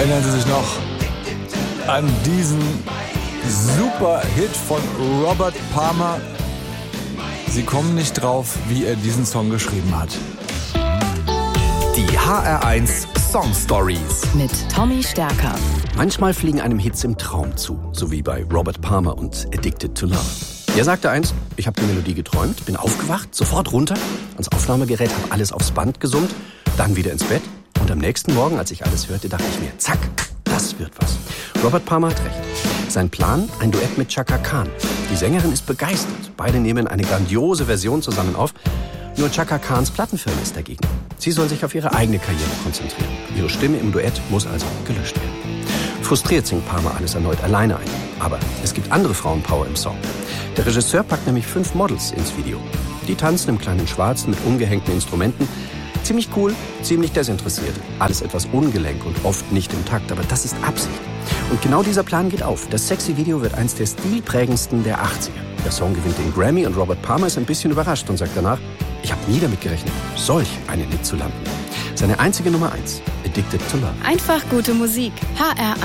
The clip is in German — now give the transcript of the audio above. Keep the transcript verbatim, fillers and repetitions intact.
Erinnern Sie sich noch an diesen super Hit von Robert Palmer? Sie kommen nicht drauf, wie er diesen Song geschrieben hat. Die H R eins Song Stories mit Tommy Stärker. Manchmal fliegen einem Hits im Traum zu, so wie bei Robert Palmer und Addicted to Love. Er sagte einst, ich habe die Melodie geträumt, bin aufgewacht, sofort runter, ans Aufnahmegerät, habe alles aufs Band gesummt, dann wieder ins Bett. Und am nächsten Morgen, als ich alles hörte, dachte ich mir, zack, das wird was. Robert Palmer hat recht. Sein Plan, ein Duett mit Chaka Khan. Die Sängerin ist begeistert. Beide nehmen eine grandiose Version zusammen auf. Nur Chaka Khans Plattenfirma ist dagegen. Sie soll sich auf ihre eigene Karriere konzentrieren. Ihre Stimme im Duett muss also gelöscht werden. Frustriert singt Palmer alles erneut alleine ein. Aber es gibt andere Frauenpower im Song. Der Regisseur packt nämlich fünf Models ins Video. Die tanzen im kleinen Schwarzen mit umgehängten Instrumenten. Ziemlich cool, ziemlich desinteressiert. Alles etwas ungelenk und oft nicht im Takt, aber das ist Absicht. Und genau dieser Plan geht auf. Das sexy Video wird eins der stilprägendsten der achtziger. Der Song gewinnt den Grammy und Robert Palmer ist ein bisschen überrascht und sagt danach, ich habe nie damit gerechnet, solch einen Hit zu landen. Seine einzige Nummer eins, Addicted to Love. Einfach gute Musik. H R